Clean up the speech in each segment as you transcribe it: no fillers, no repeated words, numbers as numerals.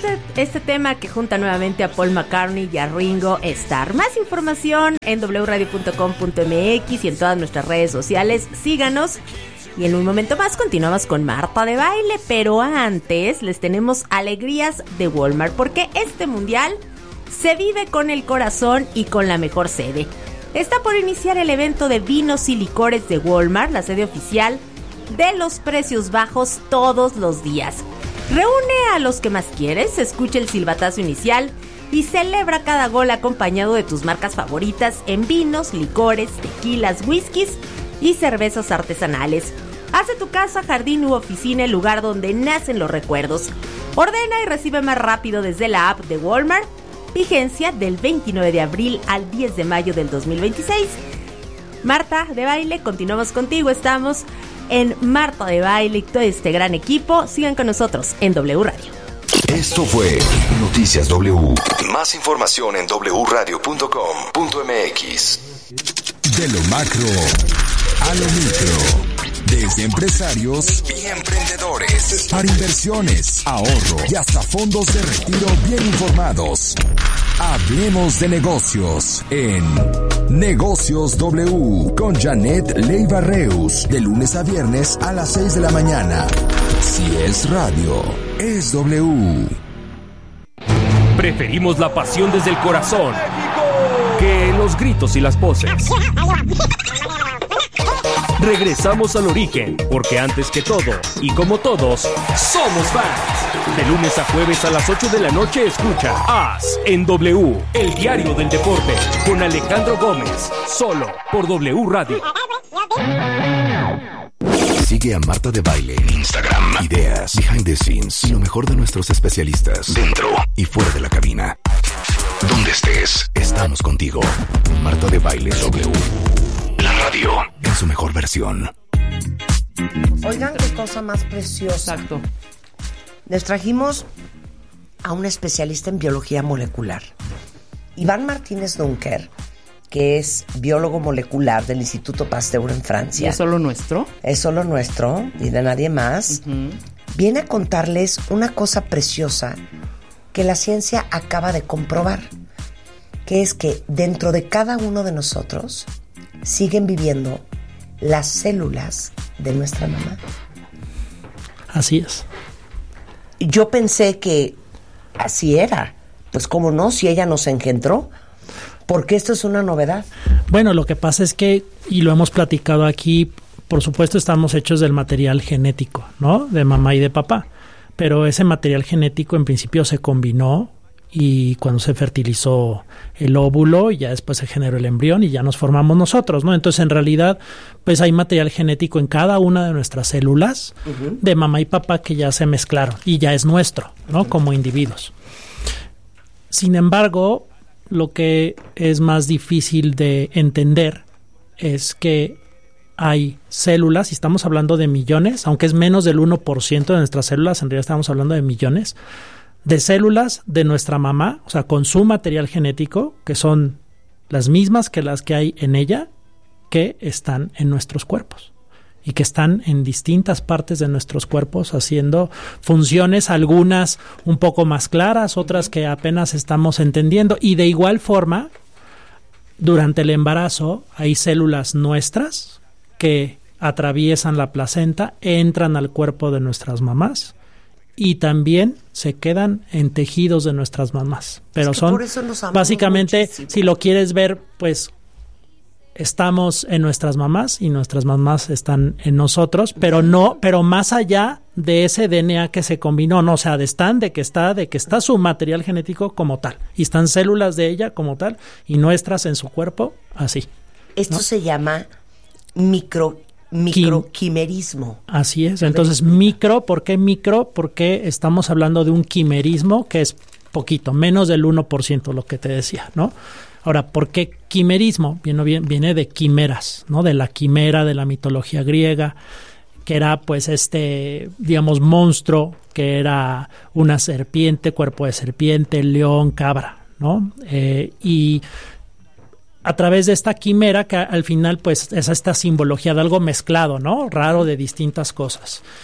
este tema que junta nuevamente a Paul McCartney y a Ringo Starr. Más información en wradio.com.mx y en todas nuestras redes sociales. Síganos. Y en un momento más continuamos con Marta de Baile, pero antes les tenemos alegrías de Walmart, porque este mundial se vive con el corazón y con la mejor sede. Está por iniciar el evento de vinos y licores de Walmart, la sede oficial de los precios bajos todos los días. Reúne a los que más quieres, escucha el silbatazo inicial y celebra cada gol acompañado de tus marcas favoritas en vinos, licores, tequilas, whiskies y cervezas artesanales. Haz de tu casa, jardín u oficina el lugar donde nacen los recuerdos. Ordena y recibe más rápido desde la app de Walmart. Vigencia del 29 de abril al 10 de mayo del 2026. Marta de Baile, continuamos contigo. Estamos en Marta de Baile y todo este gran equipo. Sigan con nosotros en W Radio. Esto fue Noticias W. Más información en wradio.com.mx. De lo macro a lo micro. Desde empresarios y emprendedores, para inversiones, ahorro y hasta fondos de retiro bien informados. Hablemos de negocios en Negocios W con Janet Leiva Reus, de lunes a viernes a las 6 de la mañana. Si es radio, es W. Preferimos la pasión desde el corazón que los gritos y las poses. Regresamos al origen, porque antes que todo, y como todos, somos fans. De lunes a jueves a las 8 de la noche escucha As en W, el diario del deporte, con Alejandro Gómez, solo por W Radio. Sigue a Marta de Baile en Instagram. Ideas, behind the scenes y lo mejor de nuestros especialistas, dentro y fuera de la cabina. Donde estés, estamos contigo. Marta de Baile W. La radio en su mejor versión. Oigan, qué cosa más preciosa. Exacto. Les trajimos a un especialista en biología molecular, Iván Martínez Dunker, que es biólogo molecular del Instituto Pasteur en Francia. ¿Y es solo nuestro? Es solo nuestro y de nadie más. Viene a contarles una cosa preciosa que la ciencia acaba de comprobar, que es que dentro de cada uno de nosotros siguen viviendo las células de nuestra mamá. Así es. Yo pensé que así era. Pues cómo no, si ella nos engendró. Porque esto es una novedad. Bueno, lo que pasa es que, y lo hemos platicado aquí, por supuesto estamos hechos del material genético, ¿no? De mamá y de papá. Pero ese material genético en principio se combinó y cuando se fertilizó el óvulo, y ya después se generó el embrión y ya nos formamos nosotros, ¿no? Entonces, en realidad, pues hay material genético en cada una de nuestras células de mamá y papá que ya se mezclaron y ya es nuestro, ¿no? Como individuos. Sin embargo, lo que es más difícil de entender es que hay células, y estamos hablando de millones, aunque es menos del 1% de nuestras células, en realidad estamos hablando de millones, de células de nuestra mamá, o sea, con su material genético, que son las mismas que las que hay en ella, que están en nuestros cuerpos y que están en distintas partes de nuestros cuerpos haciendo funciones, algunas un poco más claras, otras que apenas estamos entendiendo. Y de igual forma, durante el embarazo hay células nuestras que atraviesan la placenta, entran al cuerpo de nuestras mamás y también se quedan en tejidos de nuestras mamás. Pero es que son básicamente, muchísimo. Si lo quieres ver, pues estamos en nuestras mamás y nuestras mamás están en nosotros, pero más allá de ese DNA que se combinó, no, o sea, de que está su material genético como tal, y están células de ella como tal, y nuestras en su cuerpo, así. Esto, ¿no?, se llama microquimerismo. Así es. Entonces, ¿por qué micro? Porque estamos hablando de un quimerismo que es poquito, menos del 1%, lo que te decía, ¿no? Ahora, ¿por qué quimerismo? Viene de quimeras, ¿no? De la quimera de la mitología griega, que era pues digamos, monstruo, que era una serpiente, cuerpo de serpiente, león, cabra, ¿no? Y a través de esta quimera, que al final pues es esta simbología de algo mezclado, ¿no? Raro, de distintas cosas.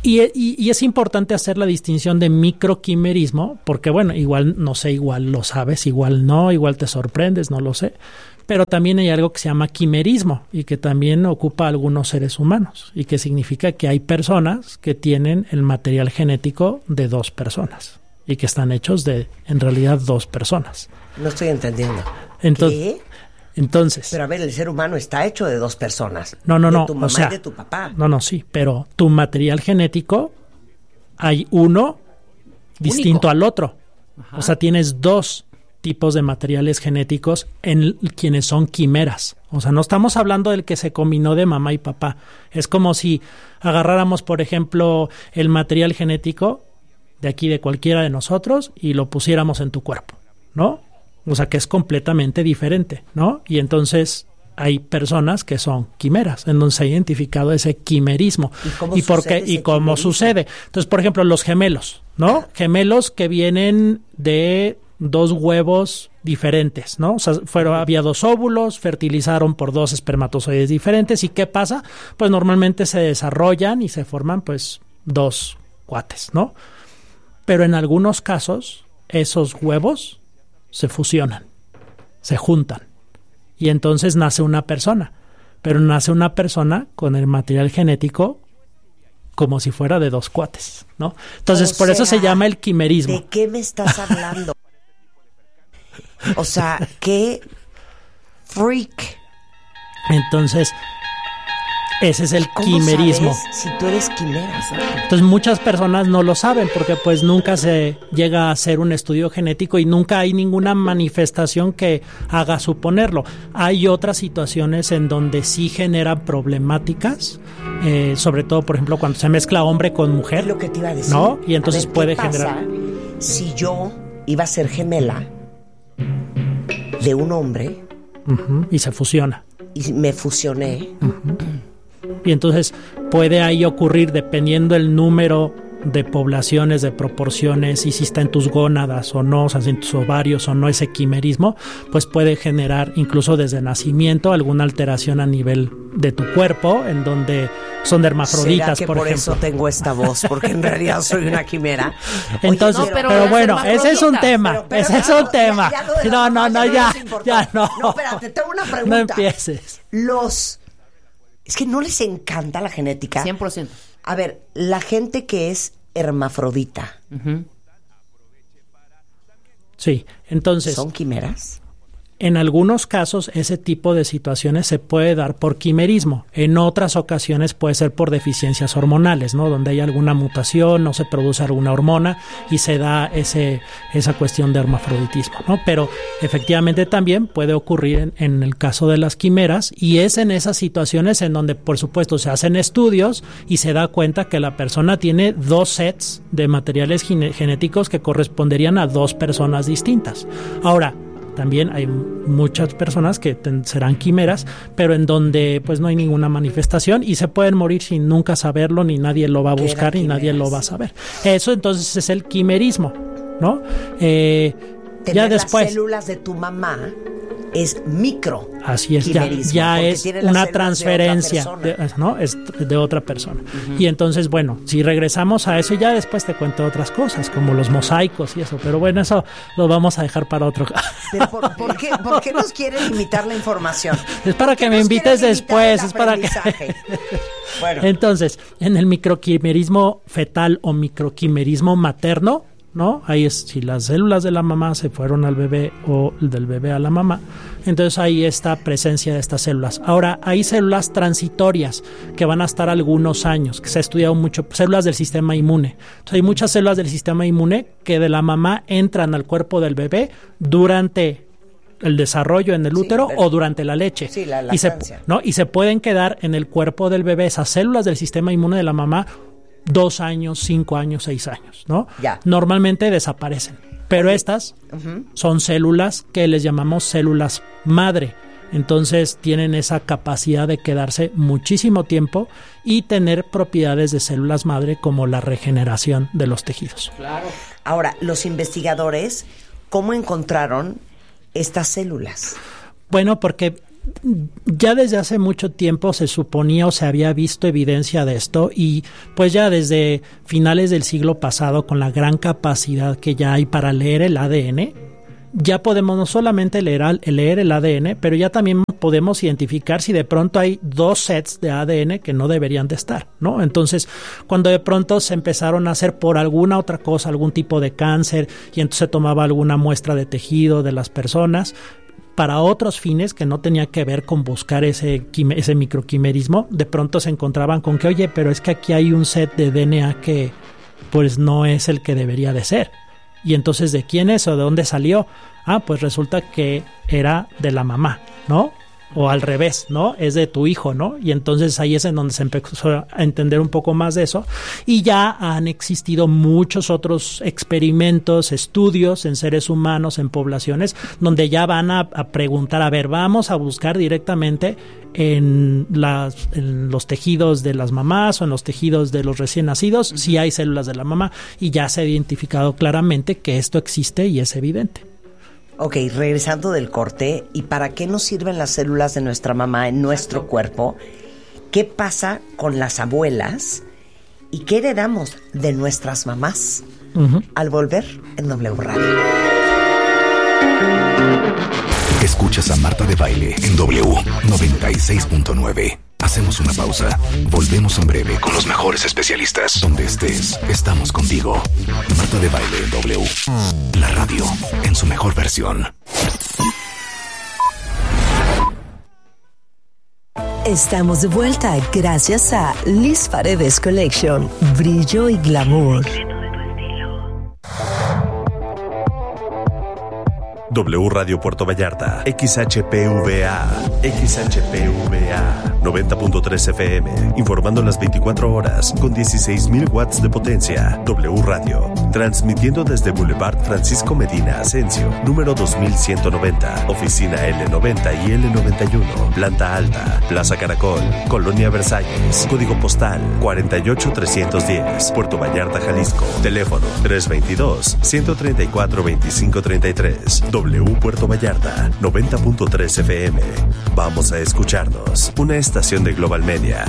Y es importante hacer la distinción de microquimerismo, porque bueno, igual, no sé, igual lo sabes, igual no, igual te sorprendes, no lo sé. Pero también hay algo que se llama quimerismo y que también ocupa a algunos seres humanos y que significa que hay personas que tienen el material genético de 2 personas y que están hechos de, en realidad, 2 personas. No estoy entendiendo. Entonces, ¿Qué? Entonces, pero a ver, el ser humano está hecho de 2 personas. No. De tu mamá y de tu papá. Sí, pero tu material genético hay uno distinto al otro. Ajá. O sea, tienes 2 tipos de materiales genéticos en quienes son quimeras. O sea, no estamos hablando del que se combinó de mamá y papá. Es como si agarráramos, por ejemplo, el material genético de aquí de cualquiera de nosotros y lo pusiéramos en tu cuerpo, ¿no? O sea, que es completamente diferente, ¿no? Y entonces hay personas que son quimeras, en donde se ha identificado ese quimerismo. ¿Y cómo sucede? Entonces, por ejemplo, los gemelos, ¿no? Gemelos que vienen de 2 huevos diferentes, ¿no? O sea, había 2 óvulos, fertilizaron por 2 espermatozoides diferentes. ¿Y qué pasa? Pues normalmente se desarrollan y se forman, pues, 2 cuates, ¿no? Pero en algunos casos, esos huevos se fusionan, se juntan y entonces nace una persona, pero nace una persona con el material genético como si fuera de 2 cuates, ¿no? Entonces, por eso se llama el quimerismo. ¿De qué me estás hablando? O sea, qué freak. Entonces, ese es el quimerismo. ¿Cómo sabes si tú eres quimera? ¿Sabes? Entonces muchas personas no lo saben porque pues nunca se llega a hacer un estudio genético y nunca hay ninguna manifestación que haga suponerlo. Hay otras situaciones en donde sí generan problemáticas, sobre todo, por ejemplo, cuando se mezcla hombre con mujer. Es lo que te iba a decir. ¿No? Y entonces puede ¿qué pasa generar... si yo iba a ser gemela de un hombre y se fusiona? Y me fusioné. Y entonces puede ahí ocurrir, dependiendo el número de poblaciones, de proporciones, y si está en tus gónadas o no, o sea, en tus ovarios o no, ese quimerismo, pues puede generar incluso desde nacimiento alguna alteración a nivel de tu cuerpo, en donde son hermafroditas, por ejemplo. Eso tengo esta voz, porque en realidad soy una quimera. Entonces, oye, pero bueno, ese es un tema, ese es un tema. No, ya. No, espérate, tengo una pregunta. No empieces. Es que no les encanta la genética. 100%. A ver, la gente que es hermafrodita. Sí, entonces... ¿Son quimeras? En algunos casos ese tipo de situaciones se puede dar por quimerismo. En otras ocasiones puede ser por deficiencias hormonales, ¿no? Donde hay alguna mutación, no se produce alguna hormona y se da esa cuestión de hermafroditismo, ¿no? Pero efectivamente también puede ocurrir en el caso de las quimeras, y es en esas situaciones en donde, por supuesto, se hacen estudios y se da cuenta que la persona tiene 2 sets de materiales genéticos que corresponderían a 2 personas distintas. Ahora, también hay muchas personas que serán quimeras, pero en donde pues no hay ninguna manifestación y se pueden morir sin nunca saberlo, ni nadie lo va a buscar, ni nadie lo va a saber. Eso entonces es el quimerismo, ¿no? Ya después, las células de tu mamá es micro. Así es, ya es una transferencia ¿no? Es de otra persona. Y entonces, bueno, si regresamos a eso, ya después te cuento otras cosas, como los mosaicos y eso, pero bueno, eso lo vamos a dejar para otro. ¿Por qué nos quieren limitar la información? Es para que me invites después, es para que... Bueno. Entonces, en el microquimerismo fetal o microquimerismo materno, ¿no? Ahí es si las células de la mamá se fueron al bebé o del bebé a la mamá, entonces ahí está presencia de estas células. Ahora, hay células transitorias que van a estar algunos años, que se ha estudiado mucho, células del sistema inmune. Entonces hay muchas células del sistema inmune que de la mamá entran al cuerpo del bebé durante el desarrollo en el útero o durante la leche. Sí, la lactancia. Y se pueden quedar en el cuerpo del bebé, esas células del sistema inmune de la mamá, 2 años, 5 años, 6 años, ¿no? Ya. Normalmente desaparecen, pero estas son células que les llamamos células madre. Entonces tienen esa capacidad de quedarse muchísimo tiempo y tener propiedades de células madre como la regeneración de los tejidos. Claro. Ahora, los investigadores, ¿cómo encontraron estas células? Bueno, porque ya desde hace mucho tiempo se suponía o se había visto evidencia de esto, y pues ya desde finales del siglo pasado, con la gran capacidad que ya hay para leer el ADN, ya podemos no solamente leer el ADN, pero ya también podemos identificar si de pronto hay 2 sets de ADN que no deberían de estar, ¿no? Entonces, cuando de pronto se empezaron a hacer por alguna otra cosa, algún tipo de cáncer, y entonces se tomaba alguna muestra de tejido de las personas para otros fines que no tenía que ver con buscar ese microquimerismo, de pronto se encontraban con que, oye, pero es que aquí hay un set de DNA que pues no es el que debería de ser. Y entonces, ¿de quién es o de dónde salió? Pues resulta que era de la mamá, ¿no? O al revés, ¿no? Es de tu hijo, ¿no? Y entonces ahí es en donde se empezó a entender un poco más de eso. Y ya han existido muchos otros experimentos, estudios en seres humanos, en poblaciones, donde ya van a preguntar, a ver, vamos a buscar directamente en los tejidos de las mamás o en los tejidos de los recién nacidos, si hay células de la mamá, y ya se ha identificado claramente que esto existe y es evidente. Ok, regresando del corte, ¿y para qué nos sirven las células de nuestra mamá en nuestro cuerpo? ¿Qué pasa con las abuelas? ¿Y qué heredamos de nuestras mamás? Al volver en W Radio. Escuchas a Marta de Baile en W 96.9. Hacemos una pausa. Volvemos en breve con los mejores especialistas. Donde estés, estamos contigo. Marta de Baile en W. La radio en su mejor versión. Estamos de vuelta gracias a Liz Paredes Collection. Brillo y glamour. W Radio Puerto Vallarta, XHPVA 90.3 FM, informando las 24 horas con 16,000 watts de potencia. W Radio, transmitiendo desde Boulevard Francisco Medina Asensio, número 2190, oficina L90 y L91, planta alta, Plaza Caracol, Colonia Versalles, código postal 48310, Puerto Vallarta, Jalisco, teléfono 322-134-2533. W Puerto Vallarta, 90.3 FM. Vamos a escucharnos. Una estación de Global Media.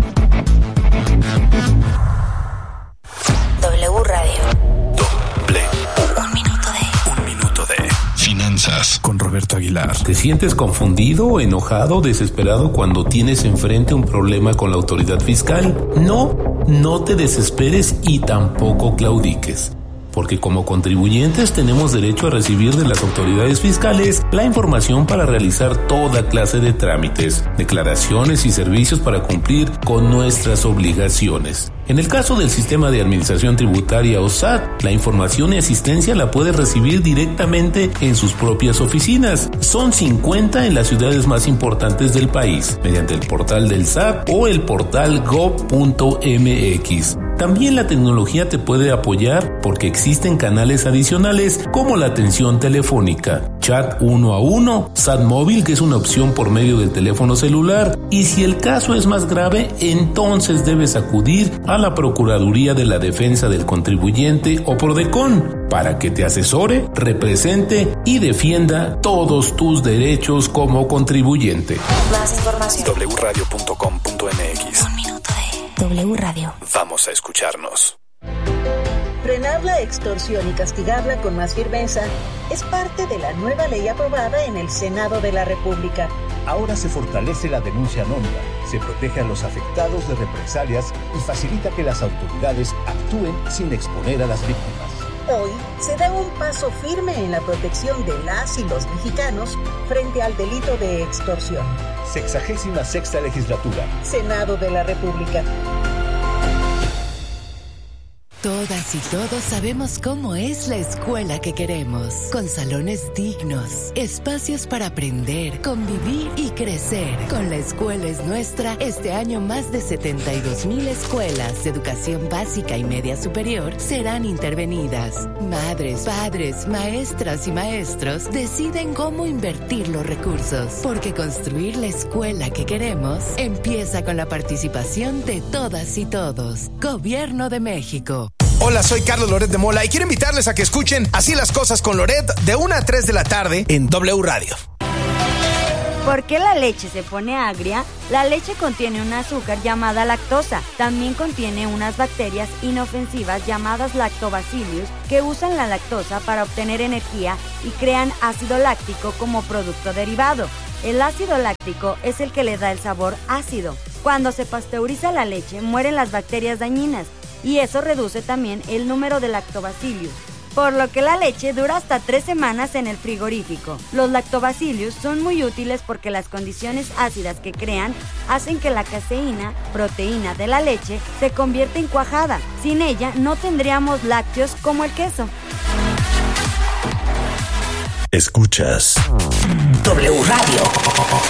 W Radio. Un minuto de Finanzas con Roberto Aguilar. ¿Te sientes confundido, enojado, desesperado cuando tienes enfrente un problema con la autoridad fiscal? No te desesperes y tampoco claudiques. Porque como contribuyentes tenemos derecho a recibir de las autoridades fiscales la información para realizar toda clase de trámites, declaraciones y servicios para cumplir con nuestras obligaciones. En el caso del Sistema de Administración Tributaria o SAT, la información y asistencia la puedes recibir directamente en sus propias oficinas. Son 50 en las ciudades más importantes del país, mediante el portal del SAT o el portal gov.mx. También la tecnología te puede apoyar porque existen canales adicionales como la atención telefónica, chat 1 a 1, SAT móvil, que es una opción por medio del teléfono celular, y si el caso es más grave, entonces debes acudir a la Procuraduría de la Defensa del Contribuyente o Prodecon para que te asesore, represente y defienda todos tus derechos como contribuyente. Más información. wradio.com.mx. Un minuto de W Radio. Vamos a escucharnos. Frenar la extorsión y castigarla con más firmeza es parte de la nueva ley aprobada en el Senado de la República. Ahora se fortalece la denuncia anónima, se protege a los afectados de represalias y facilita que las autoridades actúen sin exponer a las víctimas. Hoy se da un paso firme en la protección de las y los mexicanos frente al delito de extorsión. 66ª Legislatura. Senado de la República. Todas y todos sabemos cómo es la escuela que queremos, con salones dignos, espacios para aprender, convivir y crecer. Con La Escuela es Nuestra, este año más de 72,000 escuelas de educación básica y media superior serán intervenidas. Madres, padres, maestras y maestros deciden cómo invertir los recursos, porque construir la escuela que queremos empieza con la participación de todas y todos. Gobierno de México. Hola, soy Carlos Loret de Mola y quiero invitarles a que escuchen Así las cosas con Loret de 1 a 3 de la tarde en W Radio. ¿Por qué la leche se pone agria? La leche contiene un azúcar llamada lactosa. También contiene unas bacterias inofensivas llamadas lactobacillus que usan la lactosa para obtener energía y crean ácido láctico como producto derivado. El ácido láctico es el que le da el sabor ácido. Cuando se pasteuriza la leche, mueren las bacterias dañinas y eso reduce también el número de lactobacillus, por lo que la leche dura hasta 3 semanas en el frigorífico. Los lactobacillus son muy útiles porque las condiciones ácidas que crean hacen que la caseína, proteína de la leche, se convierta en cuajada. Sin ella no tendríamos lácteos como el queso. Escuchas W Radio.